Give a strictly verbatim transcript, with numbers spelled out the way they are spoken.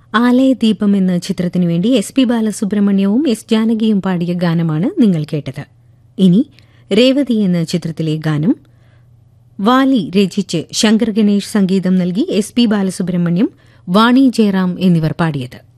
ആലയദീപം എന്ന ചിത്രത്തിനു വേണ്ടി എസ് പി ബാലസുബ്രഹ്മണ്യവും എസ് ജാനകിയും പാടിയ ഗാനമാണ് നിങ്ങൾ കേട്ടത്. ഇനി രേവതി എന്ന ചിത്രത്തിലെ ഗാനം വാലി രചിച്ച് ശങ്കർ ഗണേഷ് സംഗീതം നൽകി എസ് പി ബാലസുബ്രഹ്മണ്യം, വാണി ജയറാം എന്നിവർ പാടിയത്.